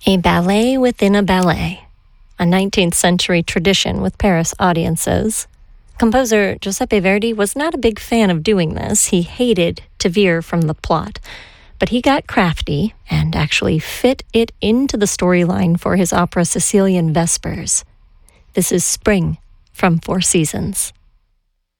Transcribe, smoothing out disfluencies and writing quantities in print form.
A ballet within a ballet, a 19th century tradition with Paris audiences. Composer Giuseppe Verdi was not a big fan of doing this. He hated to veer from the plot. But he got crafty and actually fit it into the storyline for his opera Sicilian Vespers. This is Spring from Four Seasons.